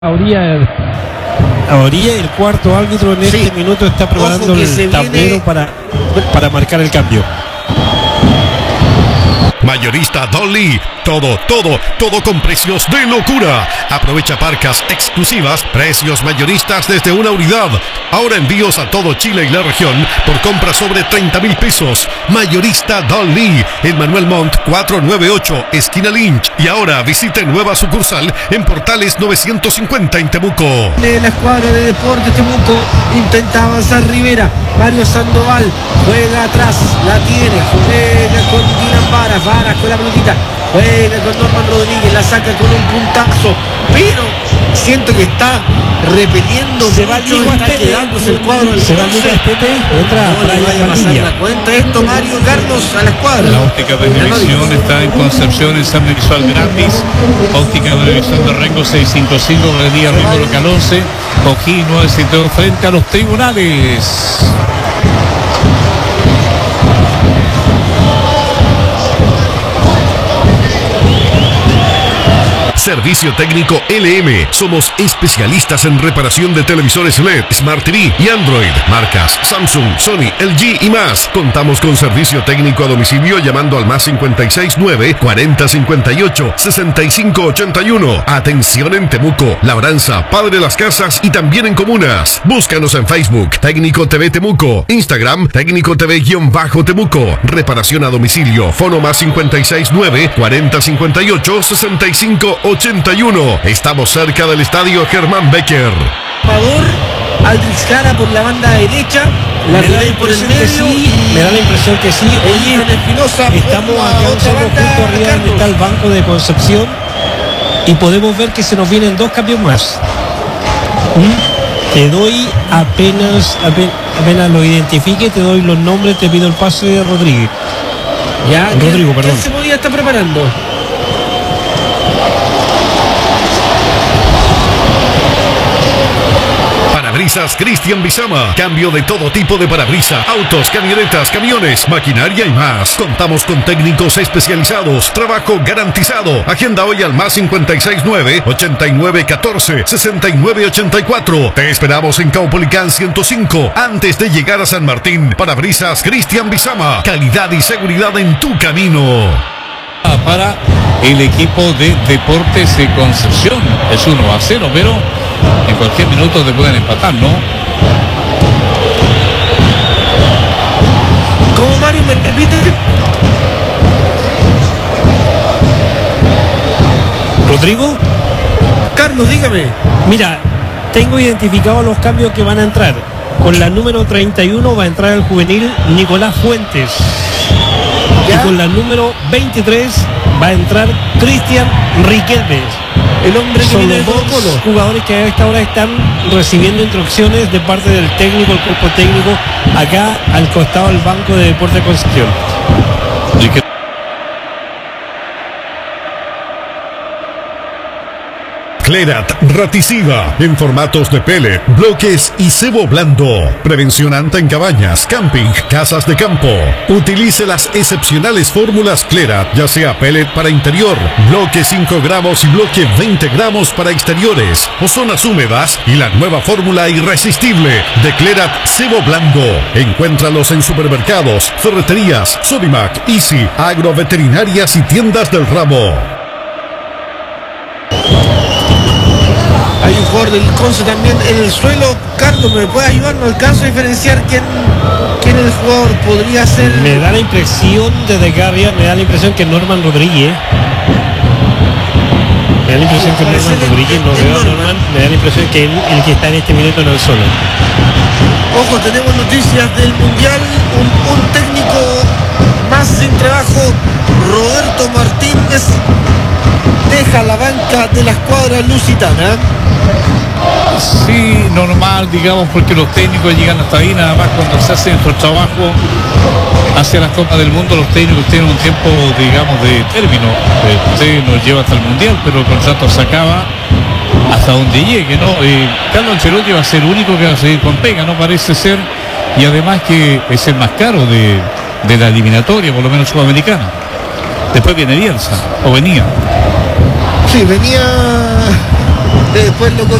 A orilla el cuarto árbitro en este minuto está probando el tablero para marcar el cambio. Mayorista Dolly, todo con precios de locura. Aprovecha parcas exclusivas, precios mayoristas desde una unidad. Ahora envíos a todo Chile y la región por compra sobre 30,000 pesos. Mayorista Dolly, en Manuel Montt 498, esquina Lynch. Y ahora visite nueva sucursal en Portales 950 en Temuco. De la escuadra de Deportes Temuco intenta avanzar Rivera. Mario Sandoval juega atrás, la tiene, juega con Dylan Varas con la pelotita, juega con Norman Rodríguez, la saca con un puntazo, pero siento que está repeliendo, se va está quedándose el cuadro del se va entra no le vaya a pasar la cuenta esto Mario Carlos a la escuadra. La óptica de revisión está en Concepción, examen visual gratis. Óptica de revisión de Rengo 655, Galería Río Local 11, Coquí 972, frente a los tribunales. Servicio técnico LM. Somos especialistas en reparación de televisores LED, Smart TV y Android. Marcas Samsung, Sony, LG y más. Contamos con servicio técnico a domicilio llamando al más 569 40 58 65 81. Atención en Temuco, Labranza, Padre Las Casas y también en comunas. Búscanos en Facebook, Técnico TV Temuco, Instagram, Técnico TV-Temuco. Reparación a domicilio, fono más 569 40 58 65 81. Estamos cerca del estadio Germán Becker. Aldrich Jara por la banda derecha, la Ribey por el medio. Me da la impresión que sí. Oye, estamos acá nosotros justo arriba donde está el banco de Concepción y podemos ver que se nos vienen dos cambios más. Te doy apenas lo identifique, te doy los nombres, te pido el pase de Rodríguez. Rodrigo, perdón. ¿Qué se podía estar preparando? Parabrisas Cristian Bizama. Cambio de todo tipo de parabrisa, autos, camionetas, camiones, maquinaria y más. Contamos con técnicos especializados. Trabajo garantizado. Agenda hoy al más 569 89 14 69 84. Te esperamos en Caupolicán 105 antes de llegar a San Martín. Parabrisas Cristian Bizama. Calidad y seguridad en tu camino. Para el equipo de Deportes de Concepción es 1-0, pero en cualquier minuto te pueden empatar, ¿no? ¿Cómo, Mario? ¿Me repite? ¿Rodrigo? Carlos, dígame. Mira, tengo identificados los cambios que van a entrar. Con la número 31 va a entrar el juvenil Nicolás Fuentes. ¿Ya? Y con la número 23 va a entrar Cristian Riquelme. El hombre que son viene los de dos jugadores que a esta hora están recibiendo instrucciones de parte del técnico, el cuerpo técnico, acá al costado del banco de Deportes de Concepción. Clerat Raticida en formatos de pellet, bloques y cebo blando. Prevención anta en cabañas, camping, casas de campo. Utilice las excepcionales fórmulas Clerat, ya sea pellet para interior, bloque 5 gramos y bloque 20 gramos para exteriores o zonas húmedas, y la nueva fórmula irresistible de Clerat cebo blando. Encuéntralos en supermercados, ferreterías, Sodimac, Easy, agroveterinarias y tiendas del ramo. Hay un jugador del Conce también en el suelo. Carlos, ¿me puede ayudar? No alcanzo a diferenciar quién es el jugador. Podría ser... Me da la impresión desde Garria, me da la impresión que Norman Rodríguez. Me da la impresión que Norman Rodríguez, no veo a Norman, me da la impresión que el que está en este minuto no es solo. Ojo, tenemos noticias del Mundial. Un técnico más sin trabajo, Roberto Martínez, deja la banca de la escuadra lusitana. Sí, normal, digamos, porque los técnicos llegan hasta ahí, nada más cuando se hace nuestro trabajo hacia las Copas del Mundo. Los técnicos tienen un tiempo, digamos, de término. Usted nos lleva hasta el Mundial, pero el contrato se acaba hasta donde llegue, ¿no? Carlos Ancelotti va a ser el único que va a seguir con pega, ¿no? Parece ser, y además que es el más caro de la eliminatoria, por lo menos sudamericana. Después viene Bielsa, o venía. Sí, venía después lo